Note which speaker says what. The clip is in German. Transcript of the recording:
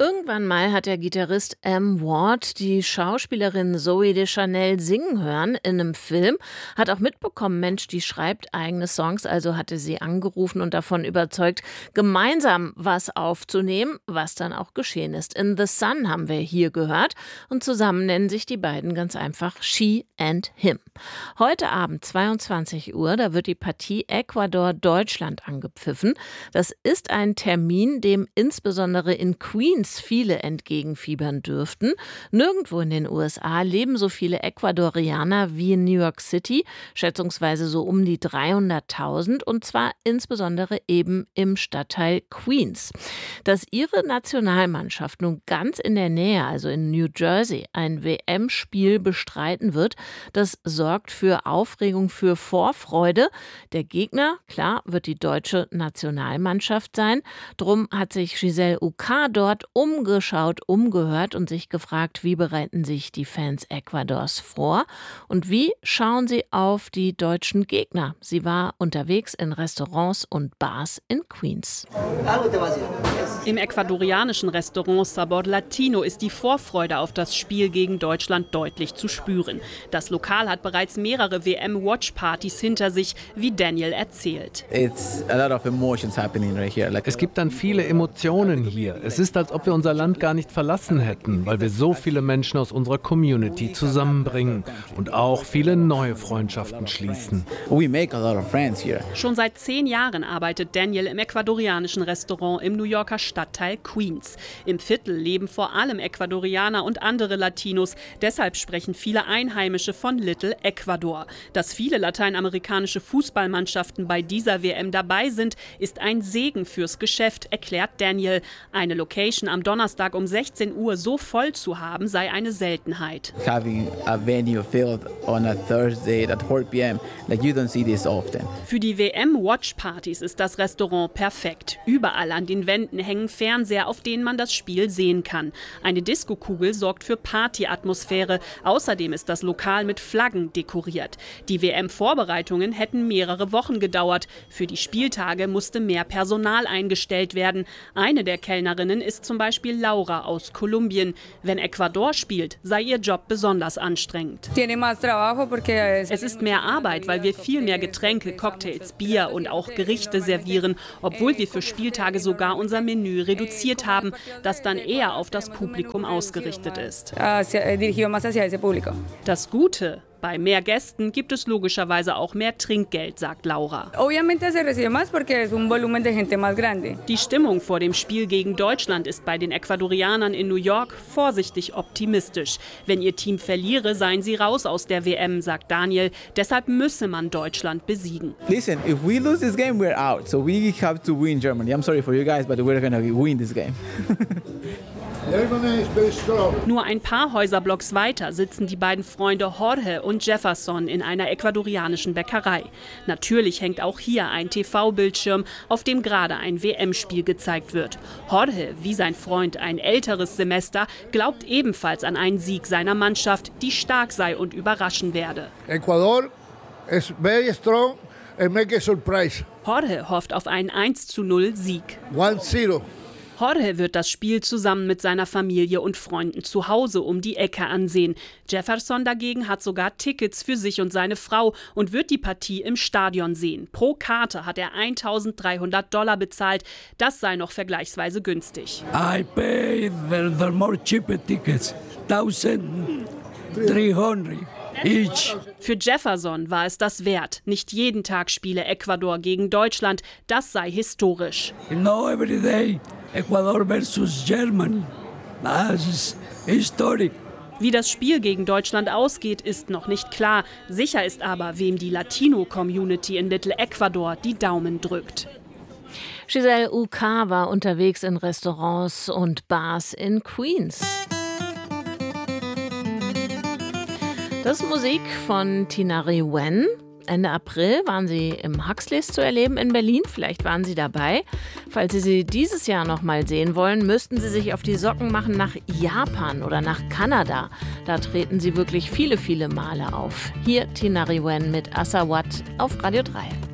Speaker 1: Irgendwann mal hat der Gitarrist M. Ward die Schauspielerin Zooey Deschanel singen hören in einem Film, hat auch mitbekommen, Mensch, die schreibt eigene Songs, also hatte sie angerufen und davon überzeugt, gemeinsam was aufzunehmen, was dann auch geschehen ist. In The Sun haben wir hier gehört und zusammen nennen sich die beiden ganz einfach She and Him. Heute Abend 22 Uhr, da wird die Partie Ecuador-Deutschland angepfiffen. Das ist ein Termin, dem insbesondere in Queens viele entgegenfiebern dürften. Nirgendwo in den USA leben so viele Ecuadorianer wie in New York City, schätzungsweise so um die 300.000 und zwar insbesondere eben im Stadtteil Queens. Dass ihre Nationalmannschaft nun ganz in der Nähe, also in New Jersey, ein WM-Spiel bestreiten wird, das sorgt für Aufregung, für Vorfreude. Der Gegner, klar, wird die deutsche Nationalmannschaft sein. Drum hat sich Giselle Uká dort umgeschaut, umgehört und sich gefragt, wie bereiten sich die Fans Ecuadors vor und wie schauen sie auf die deutschen Gegner. Sie war unterwegs in Restaurants und Bars in Queens.
Speaker 2: Im ecuadorianischen Restaurant Sabor Latino ist die Vorfreude auf das Spiel gegen Deutschland deutlich zu spüren. Das Lokal hat bereits mehrere WM-Watch-Partys hinter sich, wie Daniel erzählt.
Speaker 3: Es
Speaker 4: gibt dann viele Emotionen hier. Es ist, als ob wir unser Land gar nicht verlassen hätten, weil wir so viele Menschen aus unserer Community zusammenbringen und auch viele neue Freundschaften schließen.
Speaker 2: Schon seit 10 Jahren arbeitet Daniel im ecuadorianischen Restaurant im New Yorker Stadtteil Queens. Im Viertel leben vor allem Ecuadorianer und andere Latinos. Deshalb sprechen viele Einheimische von Little Ecuador. Dass viele lateinamerikanische Fußballmannschaften bei dieser WM dabei sind, ist ein Segen fürs Geschäft, erklärt Daniel. Eine Location am Donnerstag um 16 Uhr so voll zu haben, sei eine Seltenheit.
Speaker 3: Having a venue filled on a Thursday at 4 p.m. like you don't see this often.
Speaker 2: Für die WM-Watch-Partys ist das Restaurant perfekt. Überall an den Wänden hängen Fernseher, auf denen man das Spiel sehen kann. Eine Diskokugel sorgt für Partyatmosphäre. Außerdem ist das Lokal mit Flaggen dekoriert. Die WM-Vorbereitungen hätten mehrere Wochen gedauert. Für die Spieltage musste mehr Personal eingestellt werden. Eine der Kellnerinnen ist zum Beispiel Laura aus Kolumbien. Wenn Ecuador spielt, sei ihr Job besonders anstrengend. Es ist mehr Arbeit, weil wir viel mehr Getränke, Cocktails, Bier und auch Gerichte servieren, obwohl wir für Spieltage sogar unser Menü reduziert haben, das dann eher auf das Publikum ausgerichtet ist. Das Gute: bei mehr Gästen gibt es logischerweise auch mehr Trinkgeld, sagt Laura. Die Stimmung vor dem Spiel gegen Deutschland ist bei den Ecuadorianern in New York vorsichtig optimistisch. Wenn ihr Team verliere, seien sie raus aus der WM, sagt Daniel. Deshalb müsse man Deutschland besiegen.
Speaker 3: Listen, if we lose this game, we're out. So we have to win Germany. I'm sorry for you guys, but we're going to win this game.
Speaker 2: Nur ein paar Häuserblocks weiter sitzen die beiden Freunde Jorge und Jefferson in einer ecuadorianischen Bäckerei. Natürlich hängt auch hier ein TV-Bildschirm, auf dem gerade ein WM-Spiel gezeigt wird. Jorge, wie sein Freund ein älteres Semester, glaubt ebenfalls an einen Sieg seiner Mannschaft, die stark sei und überraschen werde.
Speaker 5: Ecuador is very strong and make a surprise.
Speaker 2: Jorge hofft auf einen 1:0 Sieg.
Speaker 5: 1-0.
Speaker 2: Jorge wird das Spiel zusammen mit seiner Familie und Freunden zu Hause um die Ecke ansehen. Jefferson dagegen hat sogar Tickets für sich und seine Frau und wird die Partie im Stadion sehen. Pro Karte hat er $1.300 bezahlt. Das sei noch vergleichsweise günstig.
Speaker 6: I paid the more cheaper tickets, 1,300 each.
Speaker 2: Für Jefferson war es das wert. Nicht jeden Tag spiele Ecuador gegen Deutschland. Das sei historisch.
Speaker 6: You know, every day Ecuador versus Germany. Das ist historic.
Speaker 2: Wie das Spiel gegen Deutschland ausgeht, ist noch nicht klar. Sicher ist aber, wem die Latino-Community in Little Ecuador die Daumen drückt.
Speaker 1: Giselle Uká war unterwegs in Restaurants und Bars in Queens. Das ist Musik von Tinari Wen. Ende April waren sie im Huxleys zu erleben in Berlin. Vielleicht waren Sie dabei. Falls Sie dieses Jahr noch mal sehen wollen, müssten Sie sich auf die Socken machen nach Japan oder nach Kanada. Da treten sie wirklich viele, viele Male auf. Hier Tinari Wen mit Asawat auf Radio 3.